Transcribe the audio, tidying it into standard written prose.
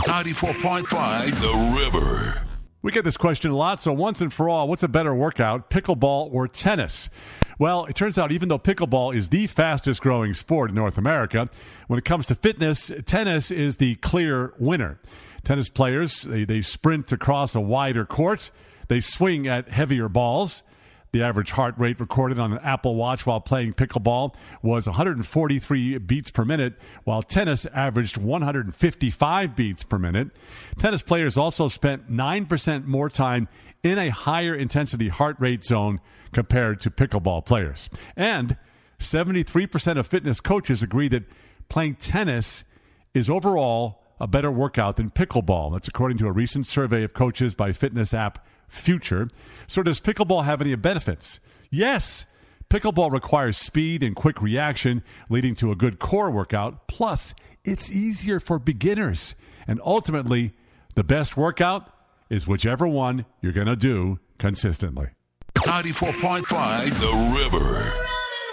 94.5 The River. We get this question a lot, so once and for all, what's a better workout, pickleball or tennis? Well, it turns out even though pickleball is the fastest growing sport in North America, when it comes to fitness, tennis is the clear winner. Tennis players, they sprint across a wider court. They swing at heavier balls. The average heart rate recorded on an Apple Watch while playing pickleball was 143 beats per minute, while tennis averaged 155 beats per minute. Tennis players also spent 9% more time in a higher intensity heart rate zone compared to pickleball players. And 73% of fitness coaches agree that playing tennis is overall a better workout than pickleball. That's according to a recent survey of coaches by fitness app Future. So does pickleball have any benefits? Yes. Pickleball requires speed and quick reaction, leading to a good core workout. Plus, it's easier for beginners. And ultimately, the best workout is whichever one you're going to do consistently. 94.5 The River.